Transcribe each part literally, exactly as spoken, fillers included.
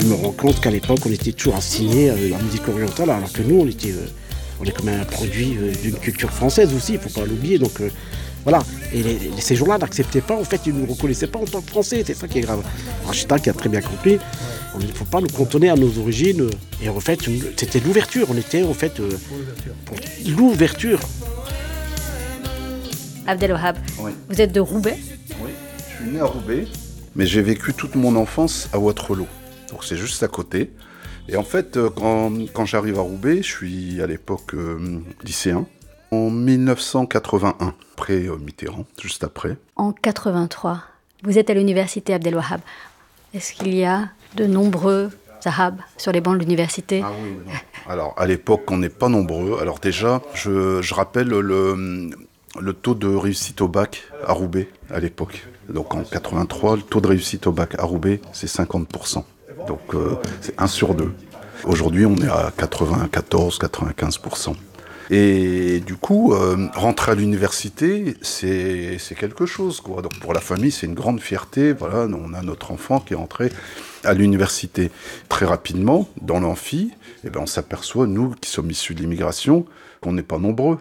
me rends compte qu'à l'époque, on était toujours assigné à la musique orientale, alors que nous, on était, euh, on est comme un produit euh, d'une culture française aussi, il ne faut pas l'oublier. Donc euh, voilà. Et les, les, ces gens-là n'acceptaient pas, en fait, ils ne nous reconnaissaient pas en tant que Français, c'est ça qui est grave. Rachida qui a très bien compris, il ne faut pas nous cantonner à nos origines. Et en fait, c'était l'ouverture, on était en fait euh, pour l'ouverture. Abdelwahab, oui. Vous êtes de Roubaix? Oui, je suis né à Roubaix, mais j'ai vécu toute mon enfance à Waterloo. Donc c'est juste à côté. Et en fait, quand, quand j'arrive à Roubaix, je suis à l'époque euh, lycéen, en dix-neuf cent quatre-vingt-un, après euh, Mitterrand, juste après. En quatre-vingt-trois, vous êtes à l'université Abdelwahab. Est-ce qu'il y a de nombreux Arabes sur les bancs de l'université? Ah oui, non. Alors à l'époque, on n'est pas nombreux. Alors déjà, je, je rappelle le... le taux de réussite au bac à Roubaix à l'époque. Donc en quatre-vingt-trois, le taux de réussite au bac à Roubaix, c'est cinquante pour cent. Donc euh, c'est un sur deux. Aujourd'hui, on est à quatre-vingt-quatorze à quatre-vingt-quinze pour cent. Et du coup, euh, rentrer à l'université, c'est, c'est quelque chose, quoi. Donc pour la famille, c'est une grande fierté. Voilà, on a notre enfant qui est entré à l'université. Très rapidement, dans l'amphi, eh ben, on s'aperçoit, nous qui sommes issus de l'immigration, qu'on n'est pas nombreux.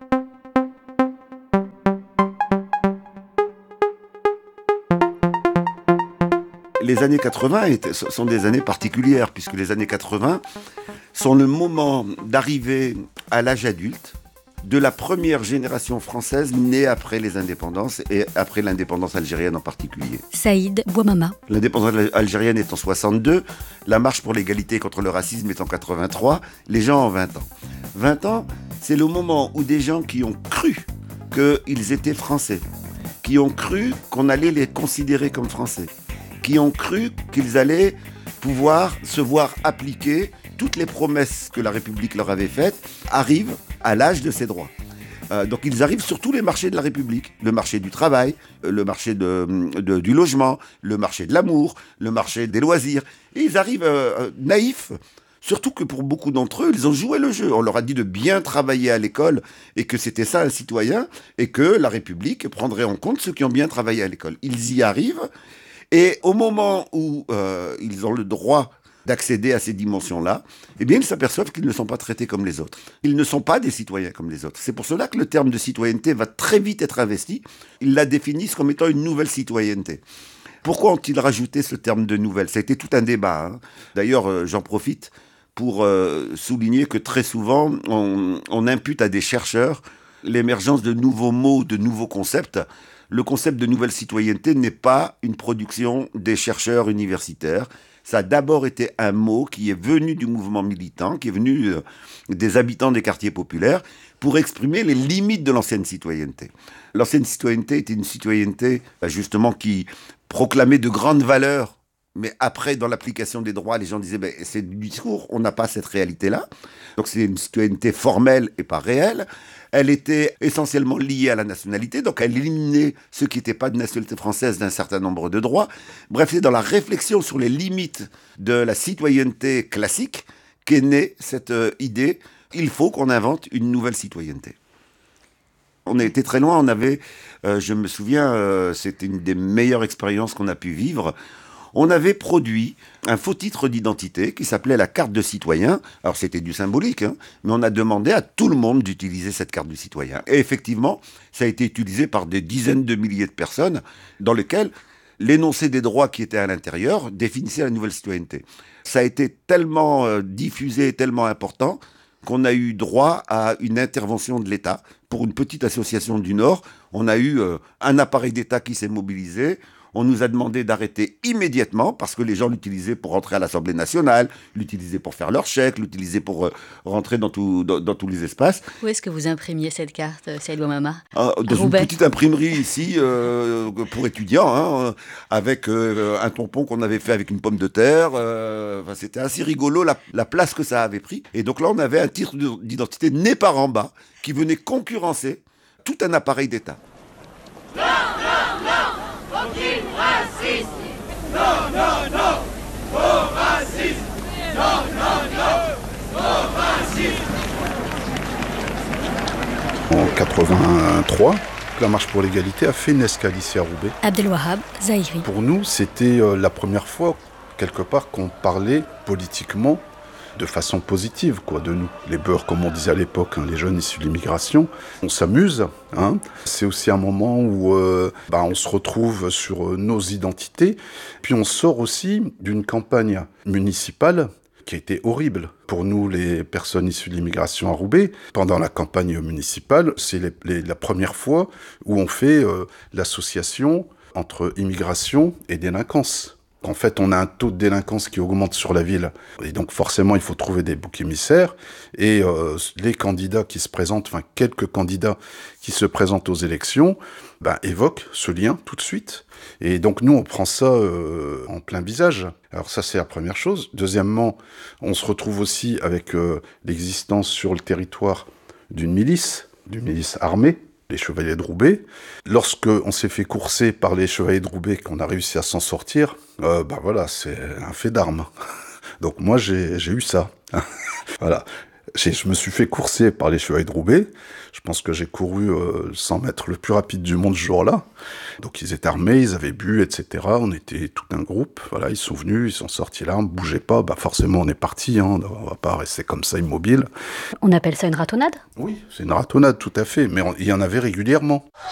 Les années quatre-vingts sont des années particulières, puisque les années quatre-vingts sont le moment d'arrivée à l'âge adulte de la première génération française née après les indépendances, et après l'indépendance algérienne en particulier. Saïd Bouamama. L'indépendance algérienne est en soixante-deux, la marche pour l'égalité et contre le racisme est en quatre-vingt-trois, les gens ont vingt ans. vingt ans, c'est le moment où des gens qui ont cru qu'ils étaient français, qui ont cru qu'on allait les considérer comme français, qui ont cru qu'ils allaient pouvoir se voir appliquer toutes les promesses que la République leur avait faites, arrivent à l'âge de ces droits. Euh, donc ils arrivent sur tous les marchés de la République, le marché du travail, le marché de, de, du logement, le marché de l'amour, le marché des loisirs. Et ils arrivent euh, naïfs, surtout que pour beaucoup d'entre eux, ils ont joué le jeu. On leur a dit de bien travailler à l'école et que c'était ça un citoyen et que la République prendrait en compte ceux qui ont bien travaillé à l'école. Ils y arrivent. Et au moment où euh, ils ont le droit d'accéder à ces dimensions-là, eh bien, ils s'aperçoivent qu'ils ne sont pas traités comme les autres. Ils ne sont pas des citoyens comme les autres. C'est pour cela que le terme de citoyenneté va très vite être investi. Ils la définissent comme étant une nouvelle citoyenneté. Pourquoi ont-ils rajouté ce terme de nouvelle? Ça a été tout un débat. Hein. D'ailleurs, euh, j'en profite pour euh, souligner que très souvent, on, on impute à des chercheurs l'émergence de nouveaux mots, de nouveaux concepts. Le concept de nouvelle citoyenneté n'est pas une production des chercheurs universitaires. Ça a d'abord été un mot qui est venu du mouvement militant, qui est venu euh, des habitants des quartiers populaires, pour exprimer les limites de l'ancienne citoyenneté. L'ancienne citoyenneté était une citoyenneté, justement, qui proclamait de grandes valeurs, mais après, dans l'application des droits, les gens disaient ben, « c'est du discours, on n'a pas cette réalité-là ». Donc c'est une citoyenneté formelle et pas réelle. Elle était essentiellement liée à la nationalité, donc elle éliminait ceux qui n'étaient pas de nationalité française d'un certain nombre de droits. Bref, c'est dans la réflexion sur les limites de la citoyenneté classique qu'est née cette euh, idée « il faut qu'on invente une nouvelle citoyenneté ». On a été très loin, on avait, euh, je me souviens, euh, c'était une des meilleures expériences qu'on a pu vivre. On avait produit un faux titre d'identité qui s'appelait la carte de citoyen. Alors c'était du symbolique, hein, mais on a demandé à tout le monde d'utiliser cette carte de citoyen. Et effectivement, ça a été utilisé par des dizaines de milliers de personnes dans lesquelles l'énoncé des droits qui étaient à l'intérieur définissait la nouvelle citoyenneté. Ça a été tellement euh, diffusé, tellement important, qu'on a eu droit à une intervention de l'État. Pour une petite association du Nord, on a eu euh, un appareil d'État qui s'est mobilisé. On nous a demandé d'arrêter immédiatement parce que les gens l'utilisaient pour rentrer à l'Assemblée nationale, l'utilisaient pour faire leurs chèques, l'utilisaient pour euh, rentrer dans, tout, dans, dans tous les espaces. Où est-ce que vous imprimiez cette carte, Saïd Bouamama? ah, Dans une Roubaix. petite imprimerie ici, euh, pour étudiants, hein, avec euh, un tampon qu'on avait fait avec une pomme de terre. Euh, enfin, c'était assez rigolo la, la place que ça avait pris. Et donc là, on avait un titre d'identité né par en bas qui venait concurrencer tout un appareil d'État. Non, non, non, aucune racisme. Non, non, non, au racisme. Non, non, non, au racisme. En quatre-vingt-trois, la Marche pour l'égalité a fait une escale ici à Roubaix. Abdelwahab Zahiri. Pour nous, c'était euh, la première fois quelque part qu'on parlait politiquement de façon positive, quoi, de nous. Les beurs, comme on disait à l'époque, hein, les jeunes issus de l'immigration, on s'amuse. Hein. C'est aussi un moment où euh, bah, on se retrouve sur euh, nos identités. Puis on sort aussi d'une campagne municipale qui a été horrible pour nous, les personnes issues de l'immigration à Roubaix. Pendant la campagne municipale, c'est les, les, la première fois où on fait euh, l'association entre immigration et délinquance. En fait, on a un taux de délinquance qui augmente sur la ville. Et donc, forcément, il faut trouver des boucs émissaires. Et euh, les candidats qui se présentent, enfin, quelques candidats qui se présentent aux élections, ben, évoquent ce lien tout de suite. Et donc, nous, on prend ça euh, en plein visage. Alors ça, c'est la première chose. Deuxièmement, on se retrouve aussi avec euh, l'existence sur le territoire d'une milice, d'une milice armée, les Chevaliers de Roubaix. Lorsque on s'est fait courser par les Chevaliers de Roubaix, qu'on a réussi à s'en sortir, euh, bah voilà, c'est un fait d'armes. Donc moi, j'ai, j'ai eu ça. Voilà. J'ai, je me suis fait courser par les Chevaliers de Roubaix. Je pense que j'ai couru euh, cent mètres le plus rapide du monde ce jour-là. Donc ils étaient armés, ils avaient bu, et cetera. On était tout un groupe. Voilà, ils sont venus, ils sont sortis là, on ne bougeait pas. Bah forcément, on est parti. Hein, on ne va pas rester comme ça immobile. On appelle ça une ratonnade ? Oui, c'est une ratonnade, tout à fait. Mais il y en avait régulièrement.